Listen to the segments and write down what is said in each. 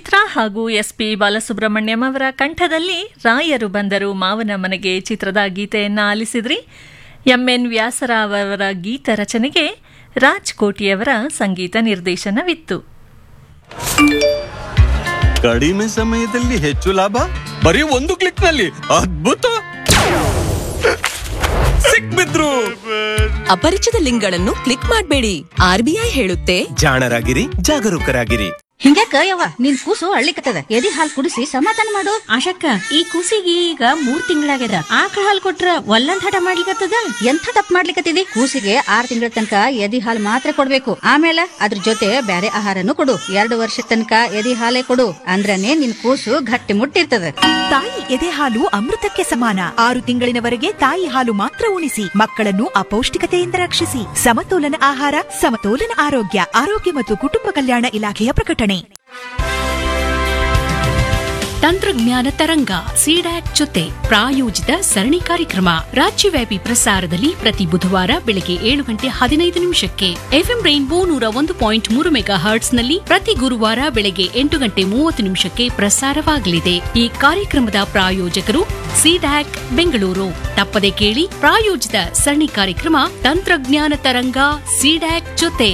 ಚಿತ್ರ ಹಾಗೂ ಎಸ್ಪಿ ಬಾಲಸುಬ್ರಹ್ಮಣ್ಯಂ ಅವರ ಕಂಠದಲ್ಲಿ ರಾಯರು ಬಂದರು ಮಾವನ ಮನೆಗೆ ಚಿತ್ರದ ಗೀತೆಯನ್ನ ಆಲಿಸಿದ್ರಿ. ಎಂಎನ್ ವ್ಯಾಸರಾವ್ ಅವರ ಗೀತ ರಚನೆಗೆ ರಾಜ್ ಕೋಟಿಯವರ ಸಂಗೀತ ನಿರ್ದೇಶನವಿತ್ತು. ಕಡಿಮೆ ಸಮಯದಲ್ಲಿ ಹೆಚ್ಚು ಲಾಭ ಬರೀ ಒಂದು ಕ್ಲಿಕ್ ನಲ್ಲಿ ಅದ್ಭುತ ಸಿಕ್ಬಿದ್ರು. ಅಪರಿಚಿತ ಲಿಂಕ್ಗಳನ್ನು ಕ್ಲಿಕ್ ಮಾಡಬೇಡಿ. RBI ಹೇಳುತ್ತೆ, ಜಾಣರಾಗಿರಿ, ಜಾಗರೂಕರಾಗಿರಿ. ಹಿಂಗ್ಯಾಕ ಯವ್ವ ನಿನ್ ಕೂಸು ಅಳ್ಳಿಕತ್ತದ, ಎದಿ ಹಾಲ್ ಕುಡಿಸಿ ಸಮಾಧಾನ ಮಾಡು. ಆಶಕ್ಕ, ಈ ಕೂಸಿಗೆ ಈಗ 3 ತಿಂಗಳಾಗ್ಯದ. ಆಕಳ ಹಾಲ್ ಕೊಟ್ರ ಒಲ್ಲಂದ್ ಹಠ ಮಾಡ್ಲಿಕತ್ತದ. ಎಂಥ ತಪ್ಪು ಮಾಡ್ಲಿಕತ್ತಿದಿ? ಕೂಸಿಗೆ 6 ತಿಂಗಳ ತನಕ ಎದಿ ಹಾಲ್ ಮಾತ್ರ ಕೊಡ್ಬೇಕು. ಆಮೇಲೆ ಅದ್ರ ಜೊತೆ ಬ್ಯಾರೆ ಆಹಾರನು ಕೊಡು. 2 ವರ್ಷ ತನಕ ಎದಿ ಹಾಲೇ ಕೊಡು. ಅಂದ್ರನೇ ನಿನ್ ಕೂಸು ಗಟ್ಟಿ ಮುಟ್ಟಿರ್ತದ. ತಾಯಿ ಎದೆ ಹಾಲು ಅಮೃತಕ್ಕೆ ಸಮಾನ. 6 ತಿಂಗಳಿನವರೆಗೆ ತಾಯಿ ಹಾಲು ಮಾತ್ರ ಉಣಿಸಿ. ಮಕ್ಕಳನ್ನು ಅಪೌಷ್ಟಿಕತೆಯಿಂದ ರಕ್ಷಿಸಿ. ಸಮತೋಲನ ಆಹಾರ, ಸಮತೋಲನ ಆರೋಗ್ಯ. ಆರೋಗ್ಯ ಮತ್ತು ಕುಟುಂಬ ಕಲ್ಯಾಣ ಇಲಾಖೆಯ ಪ್ರಕಟಣೆ. ತಂತ್ರಜ್ಞಾನ ತರಂಗ ಸಿಡ್ಯಾಕ್ ಜೊತೆ ಪ್ರಾಯೋಜಿತ ಸರಣಿ ಕಾರ್ಯಕ್ರಮ ರಾಜ್ಯವ್ಯಾಪಿ ಪ್ರಸಾರದಲ್ಲಿ ಪ್ರತಿ ಬುಧವಾರ ಬೆಳಗ್ಗೆ 7:15 ಎಫ್ಎಂ ರೈನ್ಬೋ 101.3 ಮೆಗಾಹರ್ಟ್ಸ್ನಲ್ಲಿ ಪ್ರತಿ ಗುರುವಾರ ಬೆಳಗ್ಗೆ 8:30 ಪ್ರಸಾರವಾಗಲಿದೆ. ಈ ಕಾರ್ಯಕ್ರಮದ ಪ್ರಾಯೋಜಕರು ಸಿಡ್ಯಾಕ್ ಬೆಂಗಳೂರು. ತಪ್ಪದೆ ಕೇಳಿ ಪ್ರಾಯೋಜಿತ ಸರಣಿ ಕಾರ್ಯಕ್ರಮ ತಂತ್ರಜ್ಞಾನ ತರಂಗ ಸಿಡ್ಯಾಕ್ ಜೊತೆ.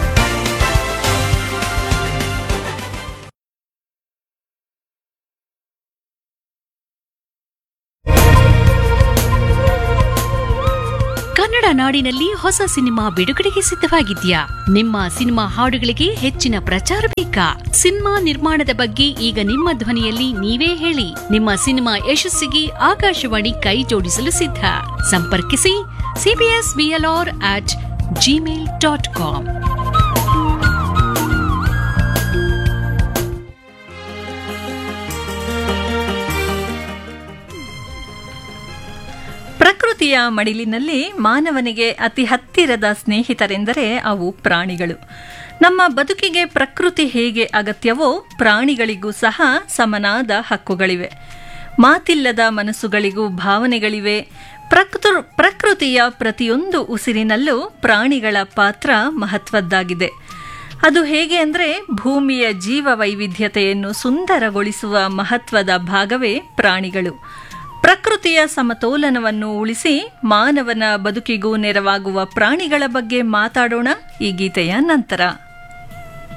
ಕನ್ನಡ ನಾಡಿನಲ್ಲಿ ಹೊಸ ಸಿನಿಮಾ ಬಿಡುಗಡೆಗೆ ಸಿದ್ಧವಾಗಿದ್ಯಾ? ನಿಮ್ಮ ಸಿನಿಮಾ ಹಾಡುಗಳಿಗೆ ಹೆಚ್ಚಿನ ಪ್ರಚಾರ ಬೇಕಾ? ಸಿನಿಮಾ ನಿರ್ಮಾಣದ ಬಗ್ಗೆ ಈಗ ನಿಮ್ಮ ಧ್ವನಿಯಲ್ಲಿ ನೀವೇ ಹೇಳಿ. ನಿಮ್ಮ ಸಿನಿಮಾ ಯಶಸ್ಸಿಗೆ ಆಕಾಶವಾಣಿ ಕೈ ಜೋಡಿಸಲು ಸಿದ್ಧ. ಸಂಪರ್ಕಿಸಿ cbsvlr@gmail.com. ಪ್ರಕೃತಿಯ ಮಡಿಲಿನಲ್ಲಿ ಮಾನವನಿಗೆ ಅತಿ ಹತ್ತಿರದ ಸ್ನೇಹಿತರೆಂದರೆ ಅವು ಪ್ರಾಣಿಗಳು. ನಮ್ಮ ಬದುಕಿಗೆ ಪ್ರಕೃತಿ ಹೇಗೆ ಅಗತ್ಯವೋ ಪ್ರಾಣಿಗಳಿಗೂ ಸಹ ಸಮನಾದ ಹಕ್ಕುಗಳಿವೆ. ಮಾತಿಲ್ಲದ ಮನಸ್ಸುಗಳಿಗೂ ಭಾವನೆಗಳಿವೆ. ಪ್ರಕೃತಿಯ ಪ್ರತಿಯೊಂದು ಉಸಿರಿನಲ್ಲೂ ಪ್ರಾಣಿಗಳ ಪಾತ್ರ ಮಹತ್ವದ್ದಾಗಿದೆ. ಅದು ಹೇಗೆ ಅಂದರೆ, ಭೂಮಿಯ ಜೀವ ವೈವಿಧ್ಯತೆಯನ್ನು ಸುಂದರಗೊಳಿಸುವ ಮಹತ್ವದ ಭಾಗವೇ ಪ್ರಾಣಿಗಳು. ಪ್ರಕೃತಿಯ ಸಮತೋಲನವನ್ನು ಉಳಿಸಿ ಮಾನವನ ಬದುಕಿಗೂ ನೆರವಾಗುವ ಪ್ರಾಣಿಗಳ ಬಗ್ಗೆ ಮಾತಾಡೋಣ ಈ ಗೀತೆಯ ನಂತರ.